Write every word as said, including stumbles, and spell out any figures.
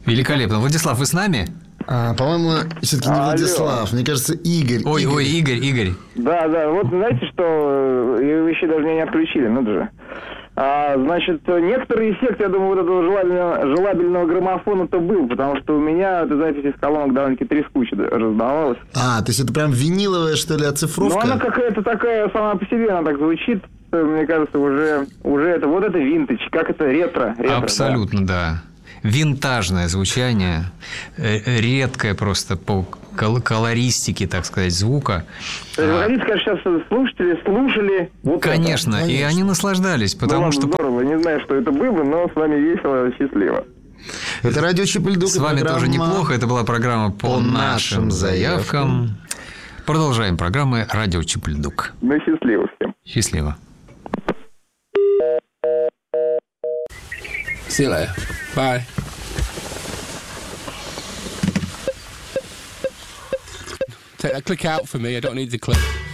Великолепно. Владислав, вы с нами? А, по-моему, все-таки не Алло. Владислав. Мне кажется, Игорь. Ой, Игорь. ой, Игорь, Игорь. Да, да, вот знаете, что э, вы еще даже меня не отключили, надо же. А, значит, некоторый эффект, я думаю, вот этого желательного, желательного граммофона-то был, потому что у меня эта запись из колонок довольно-таки трескуче раздавалась. А, то есть это прям виниловая, что ли, оцифровка? Но она какая-то такая сама по себе, она так звучит, мне кажется, уже, уже это, вот это винтаж, как это ретро. ретро Абсолютно, да. Винтажное звучание, э, редкое просто по кол- колористике, так сказать, звука. То есть, вы хотите сказать, сейчас слушатели слушали вот Конечно, это? и они наслаждались, Ну, потому ладно, что... здорово, не знаю, что это было, но с вами весело, счастливо. Это радио Чип и Лдук. С вами программа... тоже неплохо. Это была программа «По, «По нашим нашим заявкам». Продолжаем программы «Радио Чип и Лдук». Ну, счастливо всем. Счастливо. See you later. Bye. Take that click out for me. I don't need the click.